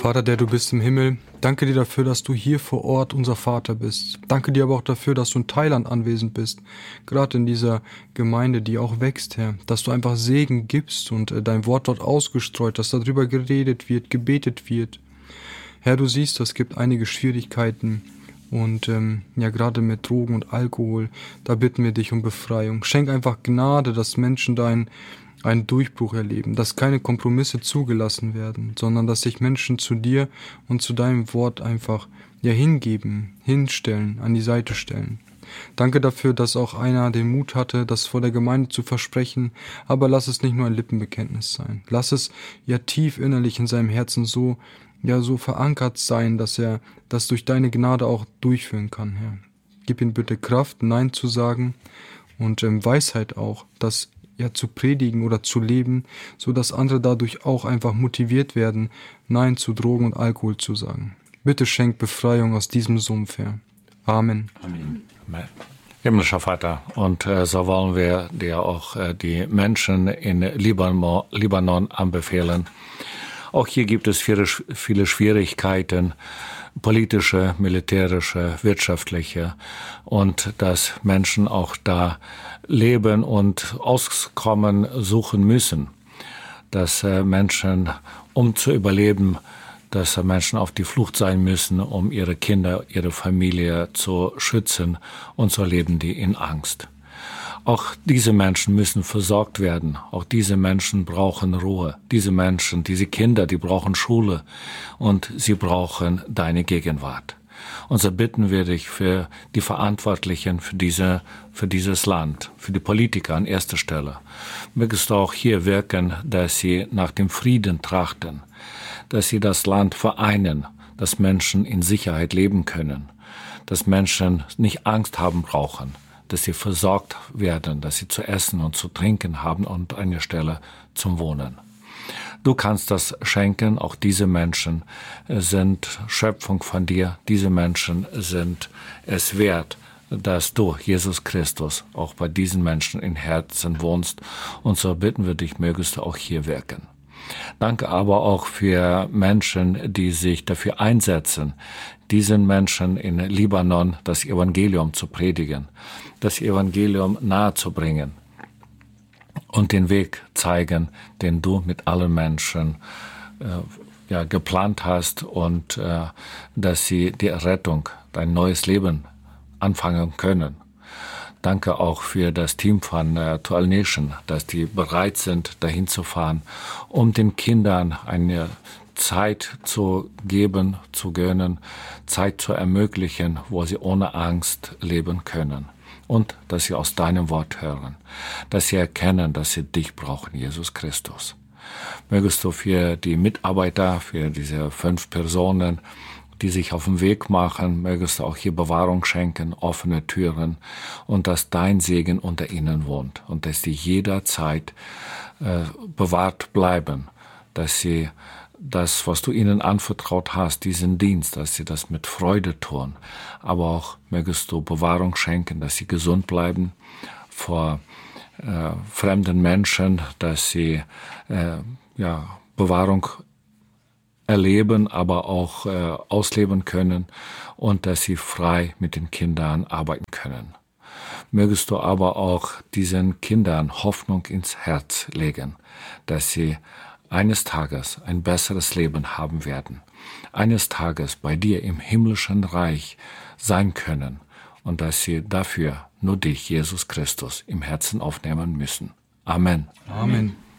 Vater, der du bist im Himmel, danke dir dafür, dass du hier vor Ort unser Vater bist. Danke dir aber auch dafür, dass du in Thailand anwesend bist, gerade in dieser Gemeinde, die auch wächst, Herr, dass du einfach Segen gibst und dein Wort dort ausgestreut, dass darüber geredet wird, gebetet wird. Herr, du siehst, es gibt einige Schwierigkeiten und gerade mit Drogen und Alkohol, da bitten wir dich um Befreiung. Schenk einfach Gnade, dass Menschen einen Durchbruch erleben, dass keine Kompromisse zugelassen werden, sondern dass sich Menschen zu dir und zu deinem Wort einfach hingeben, hinstellen, an die Seite stellen. Danke dafür, dass auch einer den Mut hatte, das vor der Gemeinde zu versprechen, aber lass es nicht nur ein Lippenbekenntnis sein. Lass es tief innerlich in seinem Herzen so verankert sein, dass er das durch deine Gnade auch durchführen kann, Herr. Gib ihm bitte Kraft, Nein zu sagen und Weisheit auch, das zu predigen oder zu leben, so dass andere dadurch auch einfach motiviert werden, Nein zu Drogen und Alkohol zu sagen. Bitte schenk Befreiung aus diesem Sumpf, Herr. Amen. Amen. Himmlischer Vater, und so wollen wir dir auch die Menschen in Libanon anbefehlen. Auch hier gibt es viele Schwierigkeiten, politische, militärische, wirtschaftliche, und dass Menschen auch da leben und Auskommen suchen müssen. Dass Menschen, um zu überleben, dass Menschen auf die Flucht sein müssen, um ihre Kinder, ihre Familie zu schützen, und so leben die in Angst. Auch diese Menschen müssen versorgt werden. Auch diese Menschen brauchen Ruhe. Diese Menschen, diese Kinder, die brauchen Schule, und sie brauchen deine Gegenwart. Und so bitten wir dich für die Verantwortlichen für dieses Land, für die Politiker an erster Stelle. Mögest du auch hier wirken, dass sie nach dem Frieden trachten, dass sie das Land vereinen, dass Menschen in Sicherheit leben können, dass Menschen nicht Angst haben brauchen, dass sie versorgt werden, dass sie zu essen und zu trinken haben und eine Stelle zum Wohnen. Du kannst das schenken. Auch diese Menschen sind Schöpfung von dir. Diese Menschen sind es wert, dass du, Jesus Christus, auch bei diesen Menschen in Herzen wohnst. Und so bitten wir dich, mögest du auch hier wirken. Danke aber auch für Menschen, die sich dafür einsetzen, diesen Menschen in Libanon das Evangelium zu predigen, das Evangelium nahezubringen und den Weg zeigen, den du mit allen Menschen geplant hast, und dass sie die Errettung, dein neues Leben anfangen können. Danke auch für das Team von Toal Nation, dass die bereit sind, dahin zu fahren, um den Kindern eine Zeit zu geben, zu gönnen, Zeit zu ermöglichen, wo sie ohne Angst leben können. Und dass sie aus deinem Wort hören, dass sie erkennen, dass sie dich brauchen, Jesus Christus. Mögest du für die Mitarbeiter, für diese 5 Personen, die sich auf den Weg machen, mögest du auch hier Bewahrung schenken, offene Türen, und dass dein Segen unter ihnen wohnt und dass sie jederzeit bewahrt bleiben, dass sie das, was du ihnen anvertraut hast, diesen Dienst, dass sie das mit Freude tun. Aber auch mögest du Bewahrung schenken, dass sie gesund bleiben vor fremden Menschen, dass sie Bewahrung erleben, aber auch ausleben können, und dass sie frei mit den Kindern arbeiten können. Mögest du aber auch diesen Kindern Hoffnung ins Herz legen, dass sie eines Tages ein besseres Leben haben werden, eines Tages bei dir im himmlischen Reich sein können, und dass sie dafür nur dich, Jesus Christus, im Herzen aufnehmen müssen. Amen. Amen.